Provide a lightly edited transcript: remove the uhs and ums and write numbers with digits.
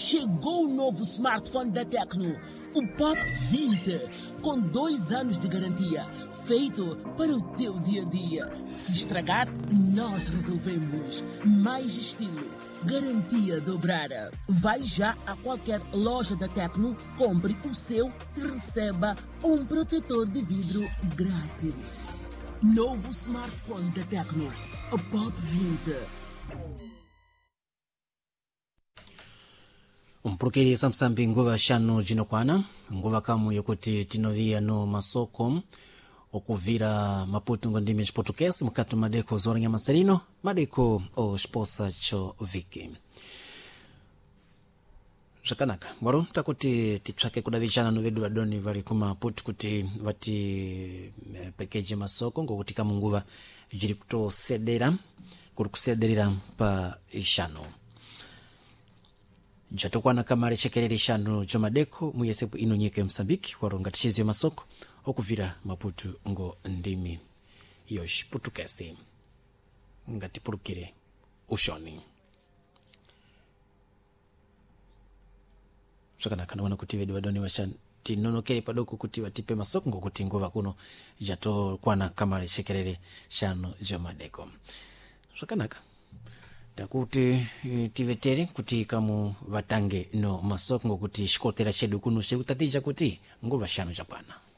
Chegou o novo smartphone da Tecno, o Pop 20, com 2 anos de garantia, feito para o teu dia a dia. Se estragar, nós resolvemos. Mais estilo, garantia dobrada. Vai já a qualquer loja da Tecno, compre o seu e receba um protetor de vidro grátis. Novo smartphone da Tecno, o Pop 20. Mpulukiri samsambi nguva shanu jinokwana nguva kamu yokuti tinovia no masoko okuvira Maputo ngondimi Português mukatu madeko zorinha maserino madeko o esposa cho viki zvakanaka mwaro takuti titsvake kudavishana novedu vadoni vari kuMaputo kuti vati package masoko ngokuti kamunguva jiri kutosedera kuri kusederera pa ishano jatokwana kamari chekerere shano jomadeko muyesepu ino nyike Msambiki waronga tishizi masoko okuvira Maputo ngo ndimi yosh Portuguese ngati pulukire ushoni zvakanaka naona kuti vedu vadoni vashani tinonokere padoko kuti vatipe masoko ngokuti ngova kuno jatokwana kamari chekerere shano jomadeko zvakanaka takuti tivetere kuti kamu vatange no masoko ngokuti xikotera chedu kuno xikutatija kuti nguva xano japana.